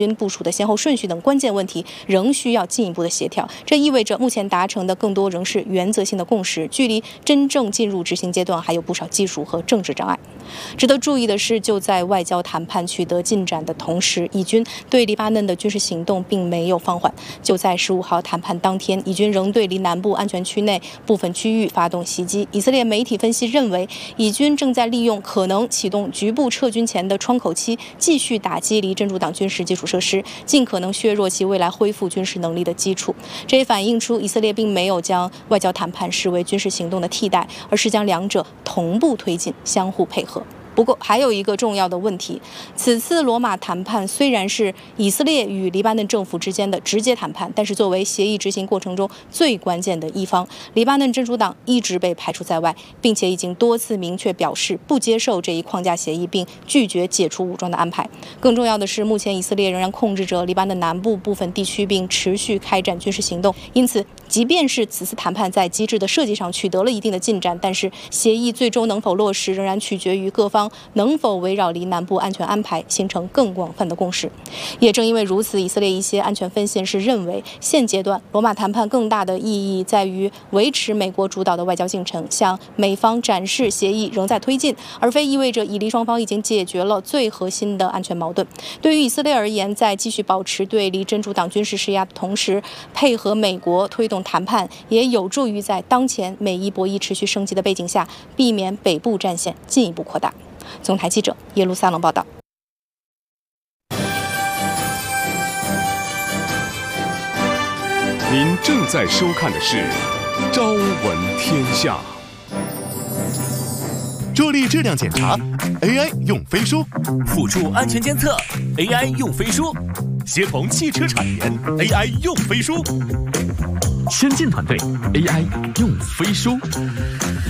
军部署的先后顺序等关键问题仍需要进一步的协调。这意味着目前达成的更多仍是原则性的共识，距离真正进入执行阶段还有不少技术和政治障碍。值得注意的是，就在外交谈判取得进展的同时，以军对黎巴嫩的军事行动并没有放缓。就在15号谈判当天，以军仍对离南部安全区内部分区域发动袭击。以色列媒体分析认为，以军正在利用可能启动局部撤军前的窗口期，继续打击离真主党军事基础设施，尽可能削弱其未来恢复军事能力的基础。这也反映出以色列并没有将外交谈判视为军事行动的替代，而是将两者同步推进，相互配合。不过，还有一个重要的问题，此次罗马谈判虽然是以色列与黎巴嫩政府之间的直接谈判，但是作为协议执行过程中最关键的一方，黎巴嫩真主党一直被排除在外，并且已经多次明确表示不接受这一框架协议，并拒绝解除武装的安排。更重要的是，目前以色列仍然控制着黎巴嫩南部部分地区，并持续开展军事行动。因此，即便是此次谈判在机制的设计上取得了一定的进展，但是协议最终能否落实，仍然取决于各方能否围绕离南部安全安排形成更广泛的共识。也正因为如此，以色列一些安全分析人士认为，现阶段罗马谈判更大的意义在于维持美国主导的外交进程，向美方展示协议仍在推进，而非意味着以黎双方已经解决了最核心的安全矛盾。对于以色列而言，在继续保持对离真主党军事施压的同时，配合美国推动谈判，也有助于在当前美伊博弈持续升级的背景下，避免北部战线进一步扩大。总台记者耶路撒冷报道。 您正在收看的是《朝闻天下》。 助力质量检查 ，AI 用飞书； 辅助安全监测 ，AI 用飞书； 协同汽车产研 ，AI 用飞书； 先进团队 AI 用飞书。